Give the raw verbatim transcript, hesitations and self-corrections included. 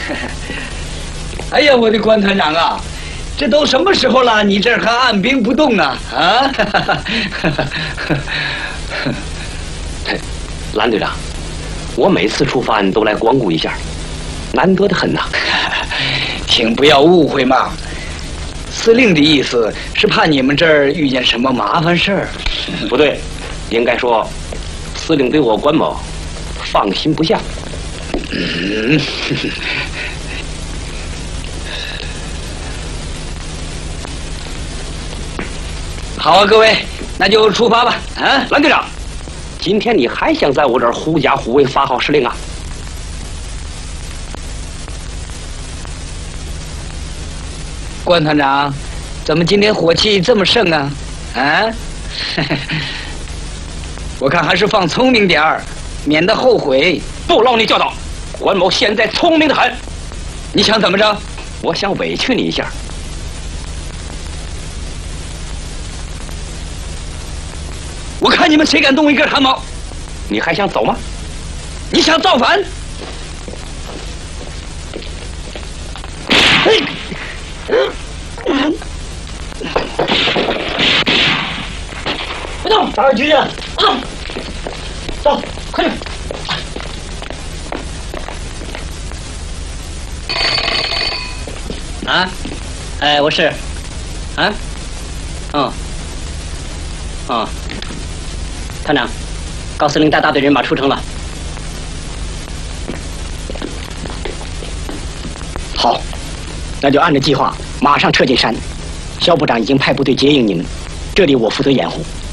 哎呀，我的关团长啊，这都什么时候了，你这儿还按兵不动啊？啊！ 蓝队长，我每次出发都来光顾一下，难得的很呐。 请不要误会嘛，司令的意思是怕你们这儿遇见什么麻烦事儿。 不对，应该说，司令对我关某放心不下。 嗯。好啊，各位，那就出发吧。啊， 蓝队长，今天你还想在我这儿狐假虎威发号施令啊？ 关团长，怎么今天火气这么盛啊？啊？我看还是放聪明点儿，免得后悔。 不劳你教导，关某现在聪明的很。 你想怎么着？ 我想委屈你一下。 我看你们谁敢动一根汗毛？ 你还想走吗？ 你想造反？嘿！别动，打扰局长。啊！走，快点！ 啊？哎，我是。啊？嗯。嗯。团长，高司令带大队人马出城了。好，那就按照计划马上撤进山。肖部长已经派部队接应你们，这里我负责掩护。